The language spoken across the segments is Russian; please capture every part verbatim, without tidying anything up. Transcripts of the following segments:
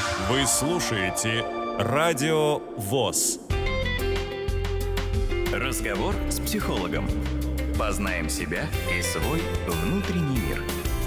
Вы слушаете Радио ВОС. Разговор с психологом. Познаем себя и свой внутренний мир.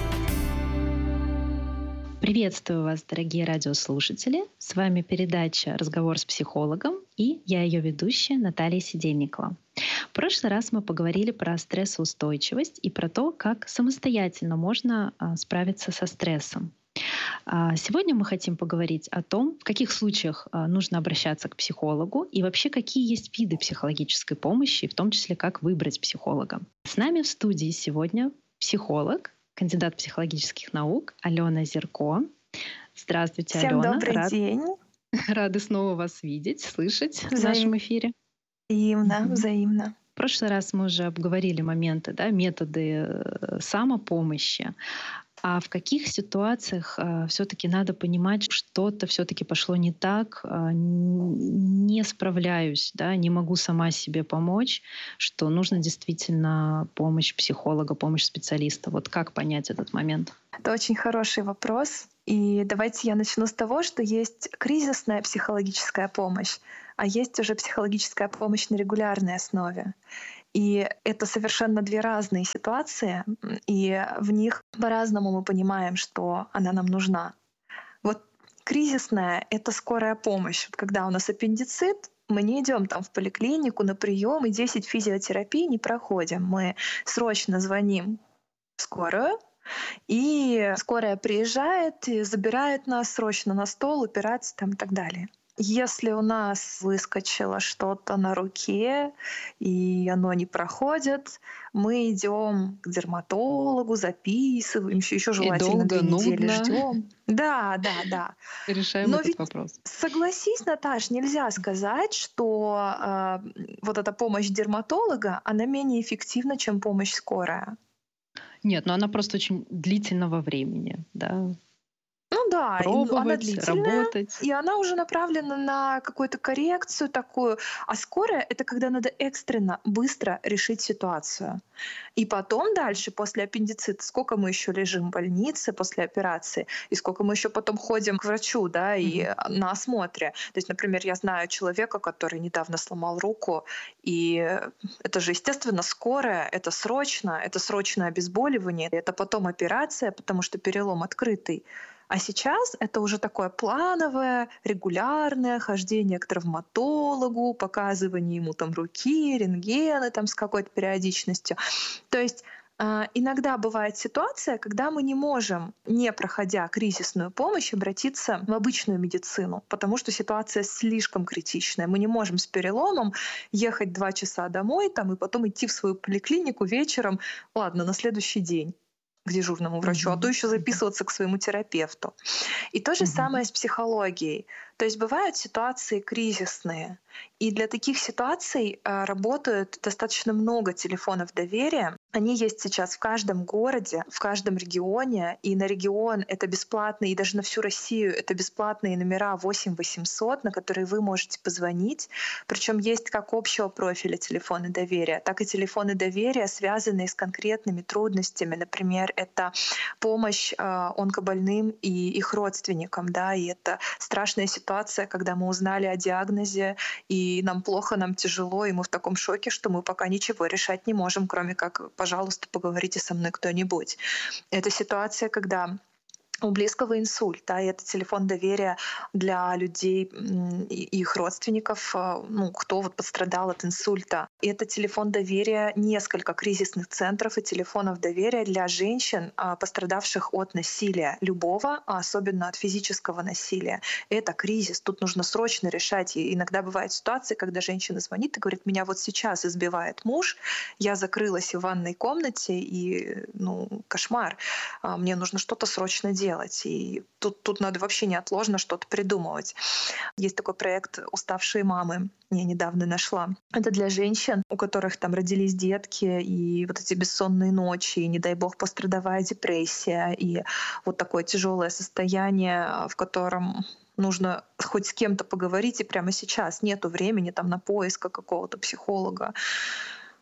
Приветствую вас, дорогие радиослушатели. С вами передача «Разговор с психологом» и я ее ведущая Наталья Сидельникова. В прошлый раз мы поговорили про стрессоустойчивость и про то, как самостоятельно можно справиться со стрессом. Сегодня мы хотим поговорить о том, в каких случаях нужно обращаться к психологу и вообще какие есть виды психологической помощи, в том числе как выбрать психолога. С нами в студии сегодня психолог, кандидат психологических наук Алена Зерко. Здравствуйте, Всем Алена. добрый Рад... день. Рады снова вас видеть, слышать Взаим... в нашем эфире. Взаимно, Mm-hmm. взаимно. В прошлый раз мы уже обговорили моменты, да, методы самопомощи. А в каких ситуациях э, все-таки надо понимать, что-то все-таки пошло не так, э, не справляюсь, да, не могу сама себе помочь, что нужно действительно помощь психолога, помощь специалиста. Вот как понять этот момент? Это очень хороший вопрос. И давайте я начну с того, что есть кризисная психологическая помощь, а есть уже психологическая помощь на регулярной основе. И это совершенно две разные ситуации, и в них по-разному мы понимаем, что она нам нужна. Вот кризисная — это скорая помощь. Вот когда у нас аппендицит, мы не идем там в поликлинику на прием и десять физиотерапий не проходим. Мы срочно звоним в скорую, и скорая приезжает и забирает нас срочно на стол, операция там и так далее. Если у нас выскочило что-то на руке, и оно не проходит, мы идем к дерматологу, записываемся, еще желательно две недели ждем. Да, да, да. Решаем Но этот ведь, вопрос. Согласись, Наташ, нельзя сказать, что э, вот эта помощь дерматолога, она менее эффективна, чем помощь скорая. Нет, но она просто очень длительного времени, да. Ну да, Пробовать, она длительная, работать. И она уже направлена на какую-то коррекцию такую. А скорая — это когда надо экстренно, быстро решить ситуацию. И потом дальше, после аппендицита, сколько мы еще лежим в больнице после операции, и сколько мы еще потом ходим к врачу, да, и mm-hmm. на осмотре. То есть, например, я знаю человека, который недавно сломал руку, и это же, естественно, скорая, это срочно, это срочное обезболивание, это потом операция, потому что перелом открытый. А сейчас это уже такое плановое, регулярное хождение к травматологу, показывание ему там руки, рентгены там с какой-то периодичностью. То есть э, иногда бывает ситуация, когда мы не можем, не проходя кризисную помощь, обратиться в обычную медицину, потому что ситуация слишком критичная. Мы не можем с переломом ехать два часа домой там, и потом идти в свою поликлинику вечером, ладно, на следующий день к дежурному врачу, mm-hmm. а то еще записываться к своему терапевту. И то же mm-hmm. самое с психологией. То есть бывают ситуации кризисные, и для таких ситуаций э, работают достаточно много телефонов доверия. Они есть сейчас в каждом городе, в каждом регионе, и на регион это бесплатные, и даже на всю Россию это бесплатные номера восемь восемьсот, на которые вы можете позвонить. Причем есть как общего профиля телефоны доверия, так и телефоны доверия, связанные с конкретными трудностями. Например, это помощь э, онкобольным и их родственникам, да, и это страшная ситуация, когда мы узнали о диагнозе, и нам плохо, нам тяжело, и мы в таком шоке, что мы пока ничего решать не можем, кроме как, пожалуйста, поговорите со мной кто-нибудь. Это ситуация, когда у близкого инсульт, да, и это телефон доверия для людей и их родственников, ну, кто вот пострадал от инсульта. И это телефон доверия, несколько кризисных центров и телефонов доверия для женщин, пострадавших от насилия любого, а особенно от физического насилия. Это кризис, тут нужно срочно решать. И иногда бывают ситуации, когда женщина звонит и говорит: меня вот сейчас избивает муж, я закрылась в ванной комнате, и, ну, кошмар, мне нужно что-то срочно делать. И тут, тут надо вообще неотложно что-то придумывать. Есть такой проект «Уставшие мамы». Я недавно нашла. Это для женщин, у которых там родились детки, и вот эти бессонные ночи, и, не дай бог, пострадовая депрессия, и вот такое тяжелое состояние, в котором нужно хоть с кем-то поговорить, и прямо сейчас нету времени там на поиск какого-то психолога.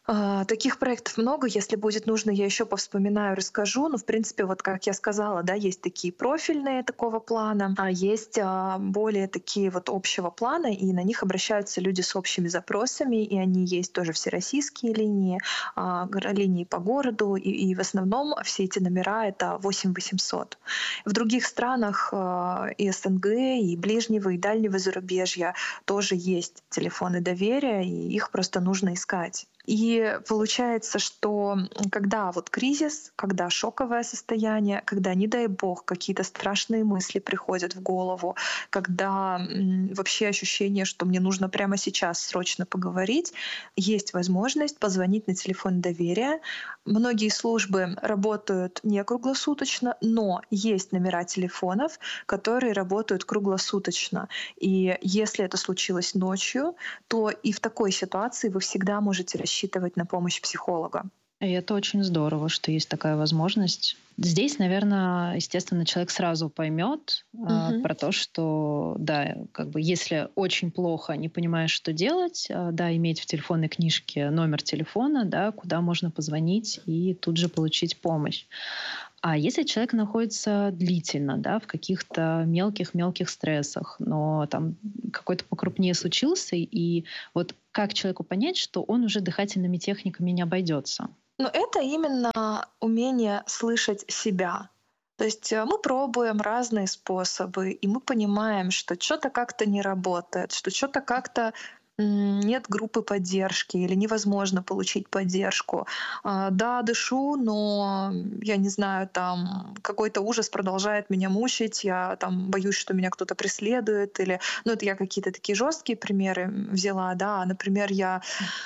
А, Таких проектов много. Если будет нужно, я еще повспоминаю, расскажу. Но, в принципе, вот как я сказала, да, есть такие профильные такого плана, а есть а, более такие вот общего плана, и на них обращаются люди с общими запросами, и они есть тоже всероссийские линии, а, гор- линии по городу, и, и в основном все эти номера — это восемь восемьсот. В других странах а, и СНГ, и ближнего, и дальнего зарубежья тоже есть телефоны доверия, и их просто нужно искать. И получается, что когда вот кризис, когда шоковое состояние, когда, не дай бог, какие-то страшные мысли приходят в голову, когда м, вообще ощущение, что мне нужно прямо сейчас срочно поговорить, есть возможность позвонить на телефон доверия. Многие службы работают не круглосуточно, но есть номера телефонов, которые работают круглосуточно. И если это случилось ночью, то и в такой ситуации вы всегда можете рассчитывать на помощь психолога. И это очень здорово, что есть такая возможность. Здесь, наверное, естественно, человек сразу поймет а, Мгм. про то, что, да, как бы, если очень плохо, не понимаешь, что делать, а, да, иметь в телефонной книжке номер телефона, да, куда можно позвонить и тут же получить помощь. А если человек находится длительно, да, в каких-то мелких-мелких стрессах, но там какой-то покрупнее случился, и вот как человеку понять, что он уже дыхательными техниками не обойдется? Но это именно умение слышать себя. То есть э, мы пробуем разные способы, и мы понимаем, что что-то как-то не работает, что что-то как-то м, нет группы поддержки или невозможно получить поддержку. А, Да, дышу, но я не знаю, там какой-то ужас продолжает меня мучить, я там боюсь, что меня кто-то преследует, или, ну это я какие-то такие жесткие примеры м, взяла, да, а, например, я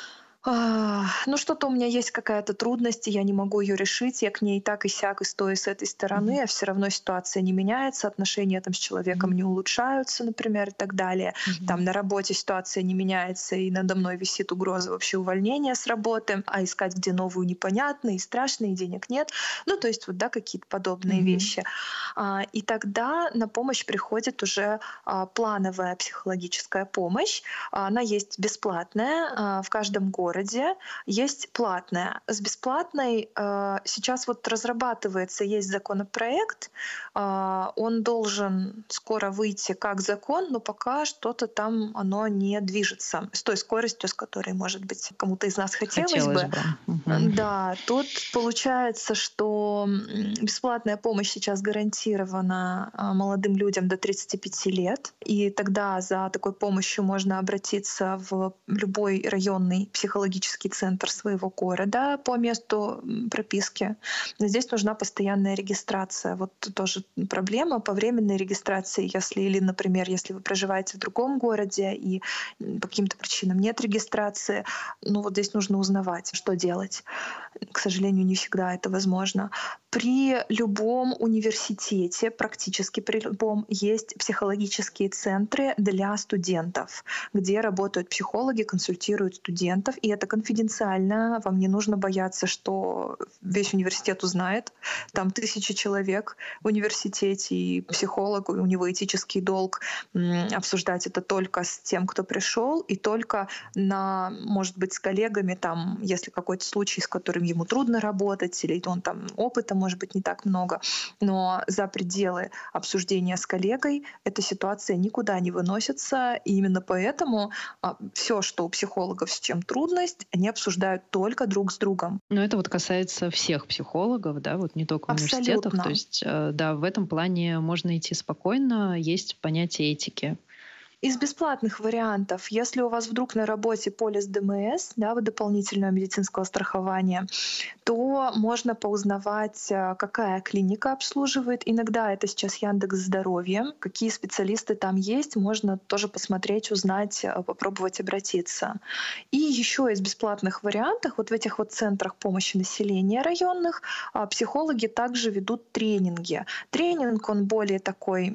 а, ну, что-то у меня есть какая-то трудность, и я не могу ее решить, я к ней так и сяк, и с той, и с этой Мгм. стороны, а все равно ситуация не меняется, отношения там с человеком Мгм. не улучшаются, например, и так далее. Мгм. Там на работе ситуация не меняется, и надо мной висит угроза вообще увольнения с работы, а искать где новую непонятно, и страшно, и денег нет. Ну, то есть вот, да, какие-то подобные Мгм. вещи. А, И тогда на помощь приходит уже а, плановая психологическая помощь. А, Она есть бесплатная а, в каждом городе, есть платная. С бесплатной а, сейчас вот разрабатывается, есть законопроект, а, он должен скоро выйти как закон, но пока что-то там оно не движется с той скоростью, с которой, может быть, кому-то из нас хотелось Хотелось бы. бы. Э, Мгм. Да, тут получается, что м, бесплатная помощь сейчас гарантирована а, молодым людям до тридцати пяти лет. И тогда за такой помощью можно обратиться в любой районный психологический центр своего города по месту м, прописки. Но здесь нужна постоянная регистрация. Вот тоже проблема по временной регистрации, если, или, например, если вы проживаете в другом городе и м, по каким-то причинам нет регистрации, ну вот здесь нужно узнавать, что делать. К сожалению, не всегда это возможно. При любом университете, практически при любом, есть психологические центры для студентов, где работают психологи, консультируют студентов, и это конфиденциально. Вам не нужно бояться, что весь университет узнает. Там тысячи человек в университете, и психолог, у него этический долг м, обсуждать это только с тем, кто пришел, и только на, может быть, с коллегами, там, если какой-то случай, с которым ему трудно работать, или он там опыта, может быть, не так много, но за пределы обсуждения с коллегой эта ситуация никуда не выносится, и именно поэтому все, что у психологов с чем трудность, они обсуждают только друг с другом. Но это вот касается всех психологов, да, вот не только в университетах. То Абсолютно. есть, э, да, в этом плане можно идти спокойно, есть понятие этики. Из бесплатных вариантов, если у вас вдруг на работе полис ДМС, да, вот дополнительного медицинского страхования, то можно поузнавать, а, какая клиника обслуживает. Иногда это сейчас Яндекс Здоровье. Какие специалисты там есть, можно тоже посмотреть, узнать, а, попробовать обратиться. И еще из бесплатных вариантов, вот в этих вот центрах помощи населения районных, а, психологи также ведут тренинги. Тренинг, он более такой,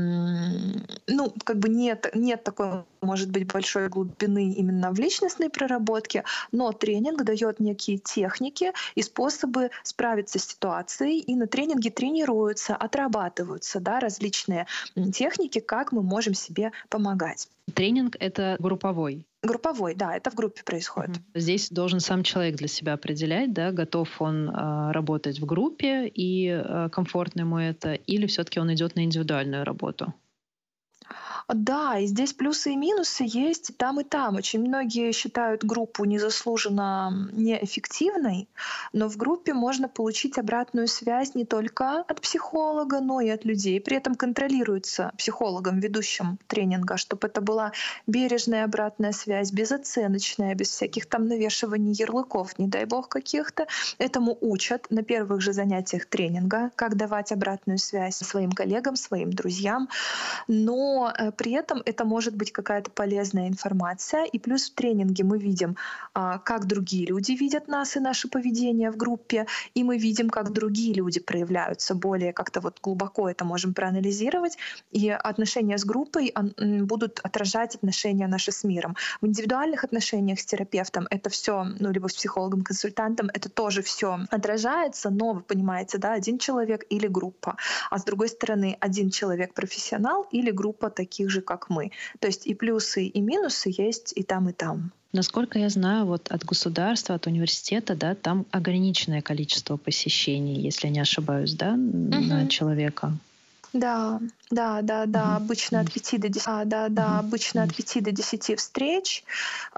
м, ну, как бы нет, нет такой, может быть, большой глубины именно в личностной проработке, но тренинг дает некие техники и способы справиться с ситуацией, и на тренинге тренируются, отрабатываются, да, различные м, техники, как мы можем себе помогать. Тренинг — это групповой. Групповой, да, это в группе происходит. Мгм. Здесь должен сам человек для себя определять, да, готов он а, работать в группе и а, комфортно ему это, или все-таки он идет на индивидуальную работу. Да, и здесь плюсы и минусы есть и там, и там. Очень многие считают группу незаслуженно неэффективной, но в группе можно получить обратную связь не только от психолога, но и от людей. При этом контролируется психологом, ведущим тренинга, чтобы это была бережная обратная связь, безоценочная, без всяких там навешиваний ярлыков, не дай бог каких-то. Этому учат на первых же занятиях тренинга, как давать обратную связь своим коллегам, своим друзьям. Но э, при этом это может быть какая-то полезная информация. И плюс в тренинге мы видим, а, как другие люди видят нас и наше поведение в группе, и мы видим, как другие люди проявляются. Более как-то вот глубоко это можем проанализировать. И отношения с группой ан- м, будут отражать отношения наши с миром. В индивидуальных отношениях с терапевтом это все, ну либо с психологом-консультантом, это тоже все отражается, но вы понимаете, да, один человек или группа. А с другой стороны, один человек профессионал или группа таких же, как мы. То есть и плюсы, и минусы есть и там, и там. Насколько я знаю, вот от государства, от университета, да, там ограниченное количество посещений, если я не ошибаюсь, да, на Мгм. человека. Да, да, да, да, Мгм. обычно от пяти до десяти, а, да, да, Мгм. обычно от пяти до десяти встреч.